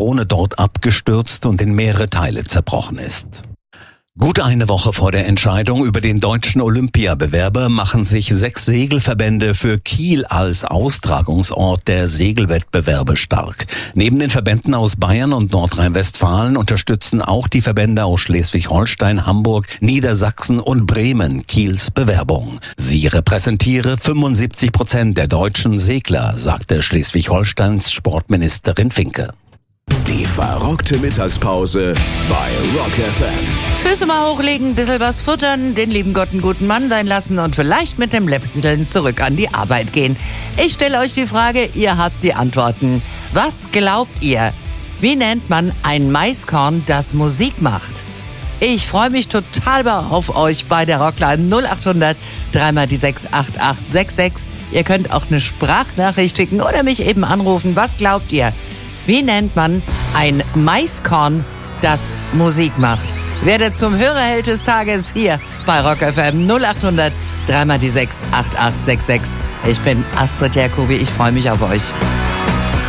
Drohne dort abgestürzt und in mehrere Teile zerbrochen ist. Gut eine Woche vor der Entscheidung über den deutschen Olympiabewerber machen sich 6 Segelverbände für Kiel als Austragungsort der Segelwettbewerbe stark. Neben den Verbänden aus Bayern und Nordrhein-Westfalen unterstützen auch die Verbände aus Schleswig-Holstein, Hamburg, Niedersachsen und Bremen Kiels Bewerbung. Sie repräsentiere 75% der deutschen Segler, sagte Schleswig-Holsteins Sportministerin Finke. Die verrockte Mittagspause bei Rock FM. Füße mal hochlegen, bisschen was futtern, den lieben Gott einen guten Mann sein lassen und vielleicht mit dem Läppchen zurück an die Arbeit gehen. Ich stelle euch die Frage, ihr habt die Antworten. Was glaubt ihr? Wie nennt man ein Maiskorn, das Musik macht? Ich freue mich total auf euch bei der Rockline 0800 3 die 68866. Ihr könnt auch eine Sprachnachricht schicken oder mich eben anrufen. Was glaubt ihr? Wie nennt man ein Maiskorn, das Musik macht? Werdet zum Hörerheld des Tages hier bei Rock FM 0800 3 die 68866. Ich bin Astrid Jacobi, ich freue mich auf euch.